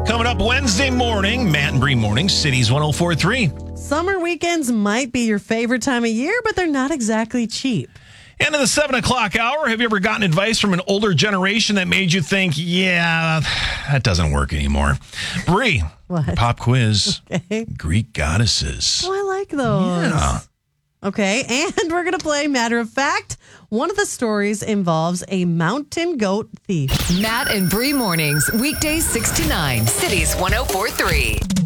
Coming up Wednesday morning, Matt and Bree Mornings, Cities 104.3. Summer weekends might be your favorite time of year, but they're not exactly cheap. And in the 7 o'clock hour, have you ever gotten advice from an older generation that made you think, yeah, that doesn't work anymore? Bree, What? pop quiz, Okay. Greek goddesses. Oh, I like those. Yeah. Okay, and we're going to play Matter of Fact. One of the stories involves a mountain goat thief. Matt and Bree Mornings, weekdays 6 to 9, Cities 104.3.